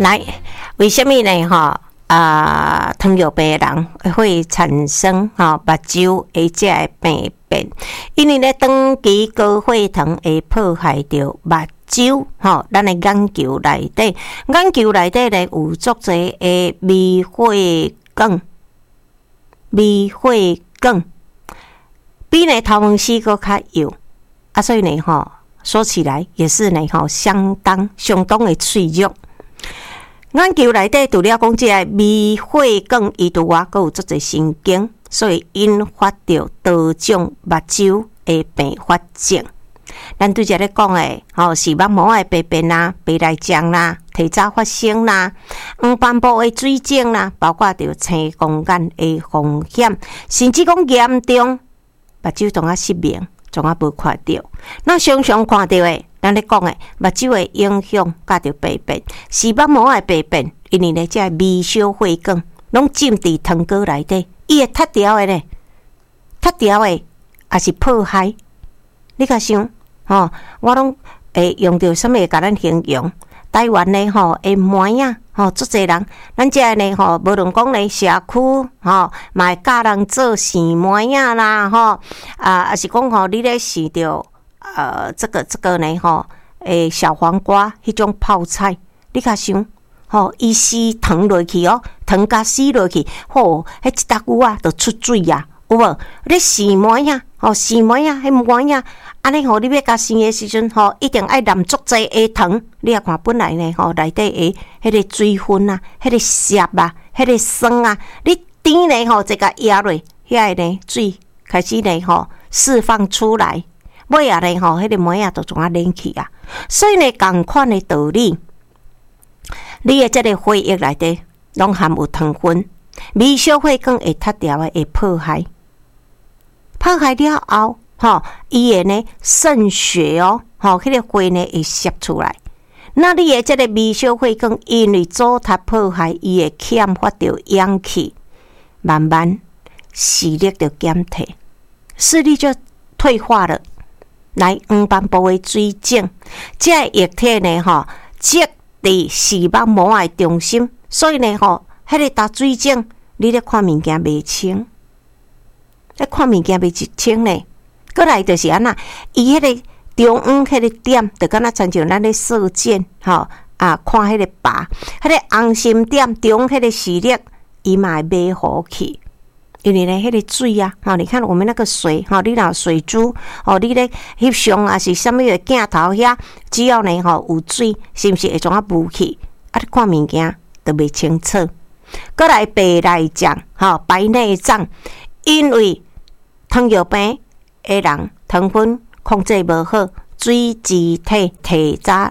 来，为什么呢？糖尿病的人会产生目睭会这个病变，因为咧长期高血糖会破坏掉目睭，咱的眼球内底，眼球内底咧有足侪的微血管，微血管比呢头毛丝搁较幼，所以呢说起来也是呢相当的脆弱。眼球内底除了讲这个微血管以外，还有足侪神经，所以引发着多种目睭的并发症。咱对这咧讲的，视网膜的病变啦、白内障啦、提早发生啦、黄斑部的水肿啦，包括着青光眼的风险，甚至讲严重目睭当啊失明，总啊无看到。那常常看到的。咱咧讲诶，目睭诶影响甲着病变，视网膜诶病变，因为咧这微小血管拢浸伫糖果内底，伊会塌掉诶咧，塌掉诶也是破坏。你甲想，我拢会用着什么甲咱形容？台湾咧诶妹啊，足侪人，咱遮咧无论讲咧社区嘛会教人做洗妹啊啦，也是讲你咧试着。这个呢小黄瓜迄种泡菜，你甲想，伊丝糖落去糖甲丝落去，迄一搭牛啊，就出水啊，有无？你洗妹啊，洗妹啊，迄妹啊，安尼你要甲生的时阵，一定爱淋足济的糖。你啊看本来呢，内底的迄个水分啊，迄个涩啊，迄个酸啊，你甜呢再甲压落，遐个呢水开始呢释放出来。尾啊咧迄个妹啊都总啊冷去啊，所以呢，同款的道理，你的这个血液内底拢含有糖分，微小血管会塌掉的，会破坏，破坏了后，伊会呢渗血迄个血呢会泄出来。那你的这个微小血管因为阻塌破坏，伊会欠缺着氧气，慢慢视力就减退，视力就退化了。来黄斑部的水肿，这个液体呢积伫视网膜的中心，所以呢迄个大水肿，你咧看物件袂清，咧看物件袂清呢。过来就是安那，伊迄个中央迄个点，就敢若亲像咱咧射箭看迄个靶，迄个红心点中央迄个视力，伊嘛会迷糊去。因为呢，迄个水啊，你看我们那个水，你若有水珠，你咧翕相啊是啥物个镜头遐，只要呢有水，是毋是会怎啊雾去？你看物件都袂清楚。过来白内障，白内障，因为糖尿病的人糖分控制无好，水质体提早